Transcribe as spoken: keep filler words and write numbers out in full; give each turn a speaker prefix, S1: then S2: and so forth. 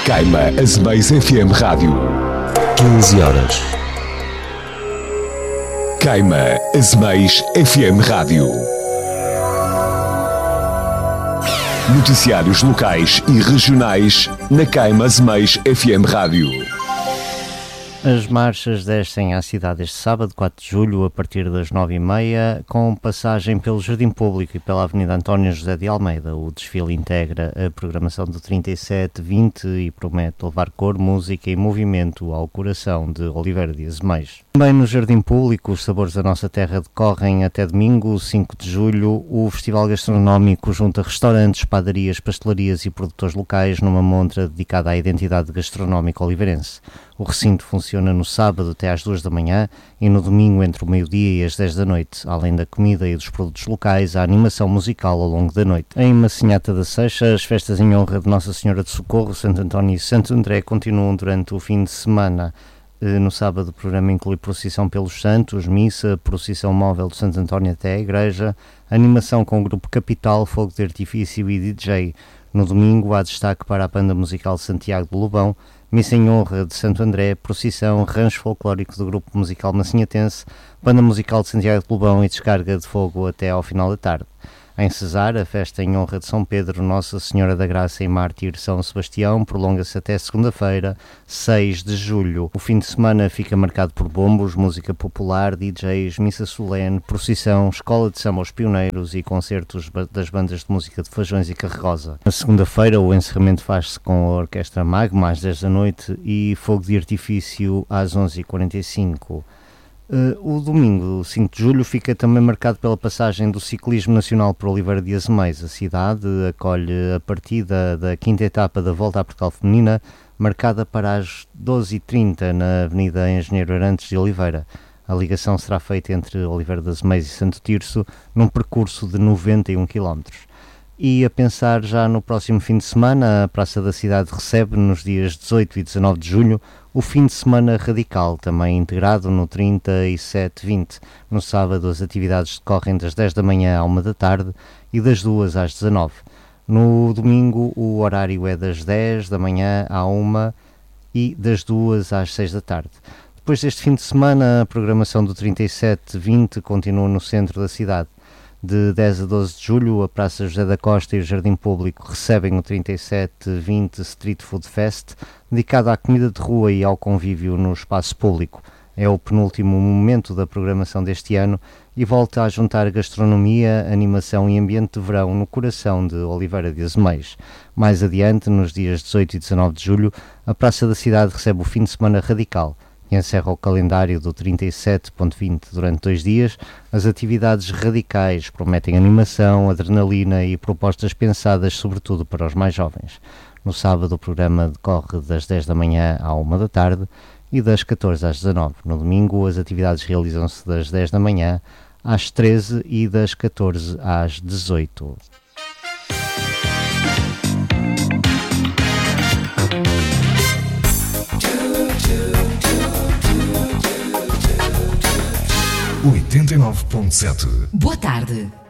S1: Caima Azeméis F M Rádio.
S2: quinze horas.
S1: Caima Azeméis F M Rádio. Noticiários locais e regionais na Caima Azeméis F M Rádio.
S3: As marchas descem à cidade este sábado, quatro de julho, a partir das nove e meia, com passagem pelo Jardim Público e pela Avenida António José de Almeida. O desfile integra a programação do trinta e sete vinte e promete levar cor, música e movimento ao coração de Oliveira de Azeméis. Também no Jardim Público, os sabores da nossa terra decorrem até domingo, cinco de julho. O Festival Gastronómico junta restaurantes, padarias, pastelarias e produtores locais numa montra dedicada à identidade gastronómica oliveirense. O recinto funciona no sábado até às duas da manhã e no domingo entre o meio-dia e as dez da noite. Além da comida e dos produtos locais, há animação musical ao longo da noite. Em Massinhata da Seixa, as festas em honra de Nossa Senhora de Socorro, Santo António e Santo André continuam durante o fim de semana. No sábado o programa inclui procissão pelos santos, missa, procissão móvel do Santo António até a igreja, animação com o grupo Capital, fogo de artifício e D J. No domingo há destaque para a banda musical Santiago de Lobão, missa em honra de Santo André, procissão, rancho folclórico do grupo musical massinhatense, banda musical de Santiago de Lobão e descarga de fogo até ao final da tarde. Em Cesar, a festa em honra de São Pedro, Nossa Senhora da Graça e Mártir São Sebastião prolonga-se até segunda-feira, seis de julho. O fim de semana fica marcado por bombos, música popular, D Js, missa solene, procissão, escola de samba aos pioneiros e concertos das bandas de música de Fajões e Carregosa. Na segunda-feira, o encerramento faz-se com a Orquestra Magma às dez da noite e fogo de artifício às onze e quarenta e cinco. Uh, o domingo, cinco de julho, fica também marcado pela passagem do ciclismo nacional por Oliveira de Azeméis. A cidade acolhe a partida da quinta etapa da Volta à Portugal Feminina, marcada para as doze e trinta na Avenida Engenheiro Arantes de Oliveira. A ligação será feita entre Oliveira de Azeméis e Santo Tirso, num percurso de noventa e um quilómetros. E a pensar já no próximo fim de semana, a Praça da Cidade recebe, nos dias dezoito e dezanove de julho, o fim de semana radical, também integrado no trinta e sete vinte. No sábado as atividades decorrem das dez da manhã à uma da tarde e das duas às dezanove. No domingo o horário é das dez da manhã à uma e das duas às seis da tarde. Depois deste fim de semana, a programação do trinta e sete vinte continua no centro da cidade. De dez a doze de julho, a Praça José da Costa e o Jardim Público recebem o trinta e sete vinte Street Food Fest, dedicado à comida de rua e ao convívio no espaço público. É o penúltimo momento da programação deste ano e volta a juntar gastronomia, animação e ambiente de verão no coração de Oliveira de Azeméis. Mais adiante, nos dias dezoito e dezanove de julho, a Praça da Cidade recebe o fim de semana radical e encerra o calendário do trinta e sete vinte durante dois dias. As atividades radicais prometem animação, adrenalina e propostas pensadas sobretudo para os mais jovens. No sábado o programa decorre das dez da manhã à uma da tarde e das catorze às dezanove. No domingo as atividades realizam-se das dez da manhã às treze e das catorze às dezoito.
S1: oitenta e nove ponto sete.
S4: Boa tarde.